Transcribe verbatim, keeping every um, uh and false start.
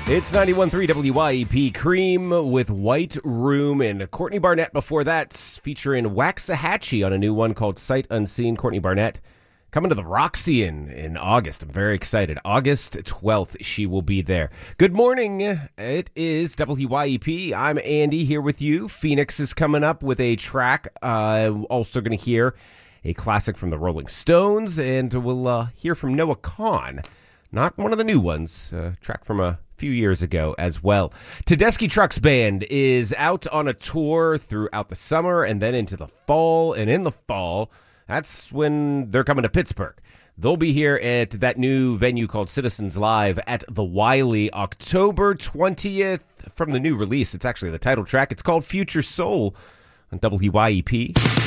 It's ninety-one point three W Y E P, Cream with White Room, and Courtney Barnett before that, featuring Waxahachie on a new one called Sight Unseen. Courtney Barnett coming to the Roxy in, in August. I'm very excited. August twelfth, she will be there. Good morning. It is W Y E P. I'm Andy here with you. Phoenix is coming up with a track. Uh, also going to hear a classic from the Rolling Stones, and we'll uh, hear from Noah Kahan. Not one of the new ones, a track from a few years ago as well. Tedeschi Trucks Band is out on a tour throughout the summer and then into the fall. And in the fall, that's when they're coming to Pittsburgh. They'll be here at that new venue called Citizens Live at the Wiley, October twentieth. From the new release, it's actually the title track. It's called Future Soul on W Y E P.